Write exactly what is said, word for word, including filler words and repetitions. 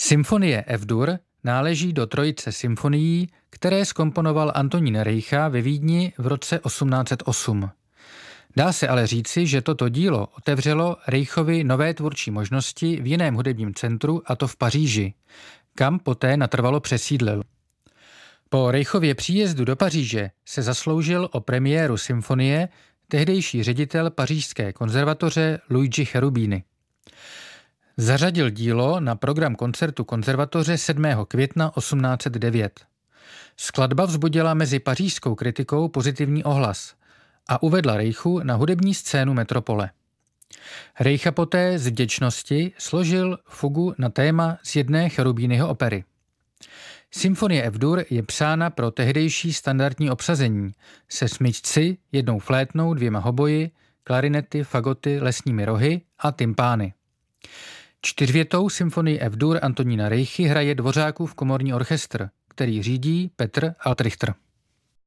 Symfonie F-dur náleží do trojice symfonií, které zkomponoval Antonín Reicha ve Vídni v roce osmnáct set osm. Dá se ale říci, že toto dílo otevřelo Reichovi nové tvůrčí možnosti v jiném hudebním centru, a to v Paříži, kam poté natrvalo přesídlil. Po Reichově příjezdu do Paříže se zasloužil o premiéru symfonie tehdejší ředitel pařížské konzervatoře Luigi Cherubini. Zařadil dílo na program koncertu konzervatoře sedmého května osmnáct set devět. Skladba vzbudila mezi pařížskou kritikou pozitivní ohlas a uvedla Reichu na hudební scénu metropole. Reicha poté z vděčnosti složil fugu na téma z jedné Cherubínyho opery. Symfonie F-dur je psána pro tehdejší standardní obsazení se smyčci, jednou flétnou, dvěma hoboji, klarinety, fagoty, lesními rohy a tympány. Čtyřvětou symfonii F-dur Antonína Reichy hraje Dvořákův komorní orchestr, který řídí Petr Altrichter.